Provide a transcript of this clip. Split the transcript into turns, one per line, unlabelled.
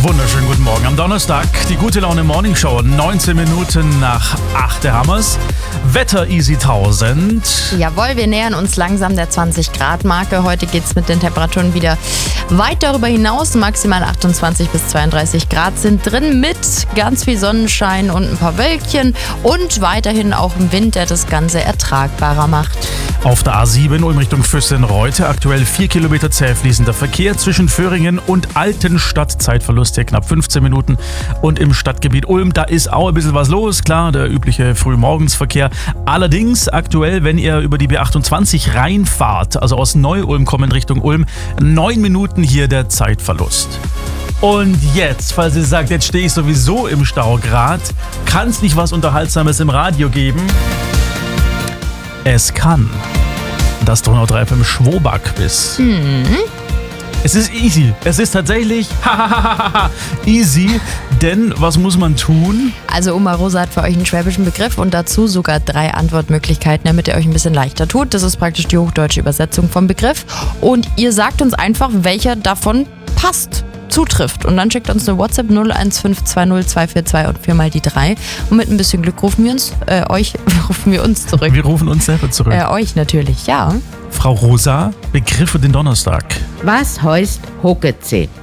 Wunderschönen guten Morgen am Donnerstag. Die gute Laune Morning Show, 19 Minuten nach 8 der Hammers. Wetter Easy 1000.
Jawohl, wir nähern uns langsam der 20-Grad-Marke. Heute geht es mit den Temperaturen wieder weit darüber hinaus. Maximal 28 bis 32 Grad sind drin mit ganz viel Sonnenschein und ein paar Wölkchen und weiterhin auch ein Wind, der das Ganze ertragbarer macht.
Auf der A7 Ulm Richtung Füssen-Reute aktuell 4 Kilometer zäh fließender Verkehr zwischen Föhringen und Altenstadt. Zeitverlust hier knapp 15 Minuten. Und im Stadtgebiet Ulm, da ist auch ein bisschen was los. Klar, der übliche Frühmorgensverkehr. Allerdings aktuell, wenn ihr über die B28 reinfahrt, also aus Neu-Ulm kommend Richtung Ulm, 9 Minuten hier der Zeitverlust. Und jetzt, falls ihr sagt, jetzt stehe ich sowieso im Stau grad, kann es nicht was Unterhaltsames im Radio geben? Es kann das Donau 3 FM Schwobak-Quiz. Es ist easy. Es ist tatsächlich easy, denn was muss man tun?
Also Oma Rosa hat für euch einen schwäbischen Begriff und dazu sogar 3 Antwortmöglichkeiten, damit ihr euch ein bisschen leichter tut. Das ist praktisch die hochdeutsche Übersetzung vom Begriff. Und ihr sagt uns einfach, welcher davon passt, zutrifft. Und dann schickt uns eine WhatsApp 01520 242 und 4 mal die 3. Und mit ein bisschen Glück rufen wir uns zurück.
Wir rufen uns selber zurück.
Euch natürlich, ja.
Frau Rosa, Begriff für den Donnerstag.
Was heißt Hockezähn?